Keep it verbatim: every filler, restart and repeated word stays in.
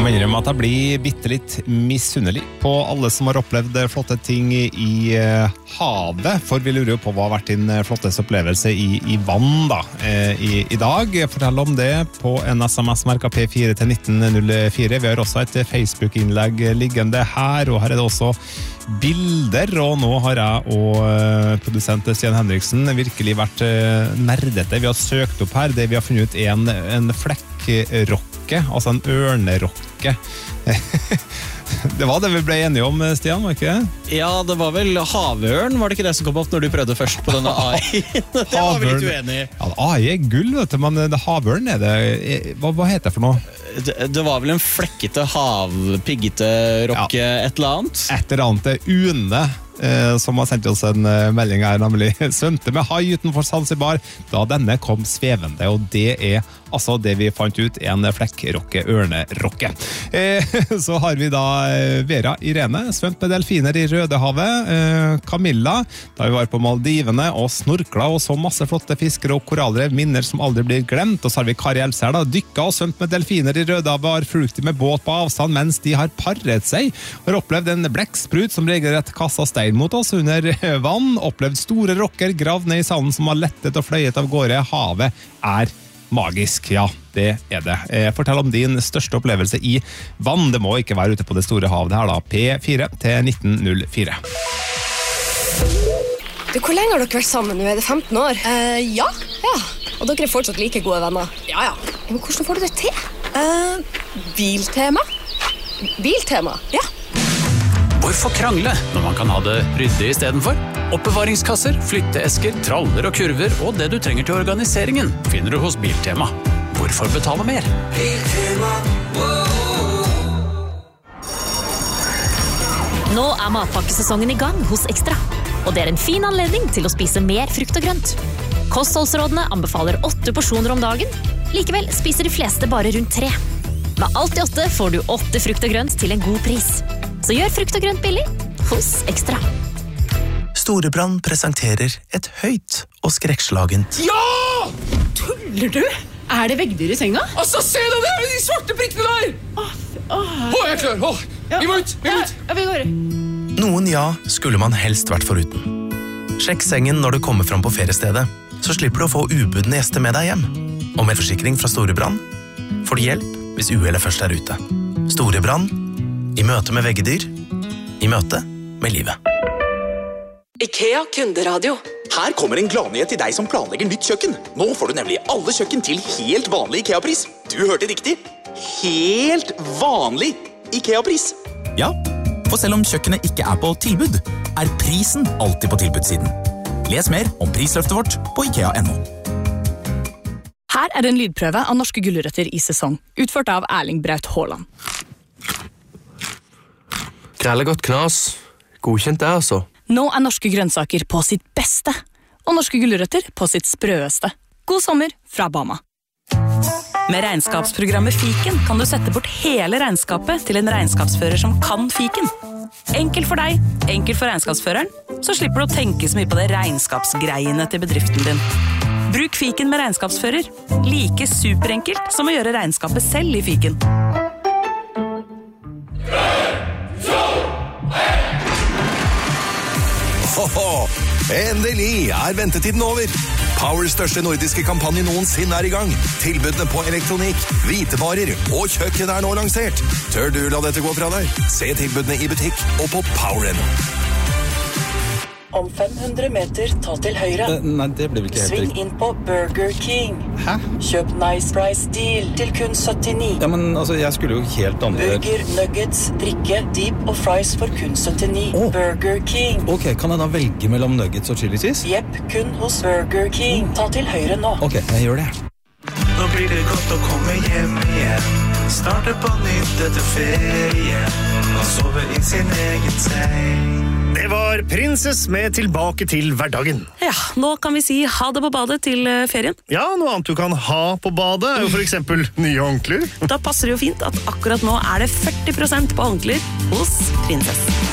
Jeg mener om at jeg blir bittelitt misunnelig på alle som har opplevd flotte ting i uh, havet, for vi lurer jo på hva har vært din flotteste opplevelse i, i vann da, uh, i, i dag. Fortell om det på en sms merket P fire til nitten null fire. Vi har også et Facebook-innlegg liggende her, og her er det også bilder, og nå har jeg og uh, produsent Stian Henriksen virkelig vært uh, nerdete. Vi har søkt opp her, det vi har funnet ut er en, en flekkrock, altså en ørnerokke. Det var det vi ble enige om, Stian, var ikke det? Ja, det var vel havørn, var det ikke det som kom opp når du prøvde først på denne A I? Det var vi litt uenig i. Ja, A I er gull, vet du, men det havørn er det, hva, hva heter det for noe? Det, det var vel en flekkete hav, piggete rokke, ja. Et eller annet? Et eller annet, Une, eh, som har sendt oss en eh, melding her, nemlig svømte med hai utenfor Zanzibar, da denne kom svevende, og det er altså det vi fant ut, en flekkrokke, ørnerokke. Eh, så har vi da Vera Irene, svømt med delfiner i Rødehavet, eh, Camilla, da vi var på Maldivene og snorkla og så masse flotte fisker og korallrev, minner som aldri blir glemt, og så har vi Kari Elser da, dykka og svømt med delfiner i Rødehavet, har fulgt med båt på avstand mens de har parret seg, har opplevd en blekksprut som regelrett kastet stein mot oss under vann, opplevd store rokker gravd ned i sanden som har lettet og fløyet av gårde. Havet er magisk, ja, det er det. Fortell om din største opplevelse i vann. Det må ikke være ute på det store havet her da. P fire til nitten null fire. Du, hvor lenge har dere vært sammen nå? Er det femten år? Uh, ja. Ja, og dere er fortsatt like gode venner? Ja, ja. Men hvordan får du det til? Uh, biltema. Biltema? Ja. Hvorfor krangle når man kan ha det ryddig i stedet for? Oppbevaringskasser, flytteesker, traller og kurver og det du trenger til organiseringen finner du hos Biltema. Hvorfor betale mer? Biltema. Nå er matpakkesesongen i gang hos Ekstra, og det er en fin anledning til å spise mer frukt og grønt. Kostholdsrådene anbefaler åtte porsjoner om dagen, likevel spiser de fleste bare rundt tre. Med alt i åtte får du åtte frukt og grønt til en god pris. Så gjør frukt og grønt billig hos Ekstra. Storebrand presenterer et høyt og skrekkslagent. Ja! Tuller du? Er det veggdyr i senga? Altså, se deg der, de svarte prikkene der! Åh, åh. Åh, jeg er klar, åh. Vi må ut, vi må ut. Ja, vi går. Noen ja skulle man helst vært foruten. Sjekk sengen når du kommer fram på feriestedet, så slipper du å få ubudne gjester med deg hjem. Og med forsikring fra Storebrand får du hjelp hvis uhellet først er ute. Storebrand, i møte med veggedyr, i møte med livet. IKEA kunderadio. Her kommer en gladnyhet til deg som planlegger nytt kjøkken. Nå får du nemlig alle kjøkken til helt vanlig IKEA-pris. Du hørte riktig. Helt vanlig IKEA-pris. Ja, for selv om kjøkkenet ikke er på tilbud, er prisen alltid på tilbudssiden. Les mer om prisløftet vårt på ikea punktum no. Her er en lydprøve av norske gulrøtter i sesong, utført av Erling Braut Haaland. Grelle godt knas. Godkjent det, altså. Nå er norske grønnsaker på sitt beste, og norske gulrøtter på sitt sprøeste. God sommer fra Bama. Med regnskapsprogrammet Fiken kan du sette bort hele regnskapet til en regnskapsfører som kan Fiken. Enkelt for deg, enkelt for regnskapsføreren, så slipper du å tenke så mye på det regnskapsgreiene til bedriften din. Bruk Fiken med regnskapsfører. Like superenkelt som å gjøre regnskapet selv i Fiken. Hoho! Endelig er ventetiden over. Powers største nordiske kampanje noensinne er i gang. Tilbudene på elektronikk, hvitevarer og kjøkken er nå lansert. Tør du la dette gå fra deg? Se tilbudene i butikk og på Power punkt no. Om fem hundre meter, ta til høyre. Uh, nei, det blir vel ikke helt Sving riktig. inn på Burger King. Hæ? Kjøp Nice Price Deal til kun syttini. Ja, men altså, jeg skulle jo helt andre... Burger, nuggets, drikke, deep og fries for kun syttini. Oh. Burger King. Ok, kan jeg da velge mellom nuggets og chili cheese? Jepp, kun hos Burger King. Ta til høyre nå. Ok, jeg gjør det. Nå blir det godt å komme hjem igjen. Starte på nytt etter ferie. Og sove i sin egen seng. Det var Princess med Tilbake til hverdagen. Ja, nå kan vi si ha det på badet til ferien. Ja, noe annet du kan ha på badet er jo for eksempel nye håndklær. Da passer det jo fint at akkurat nå er det førti prosent på håndklær hos Princess.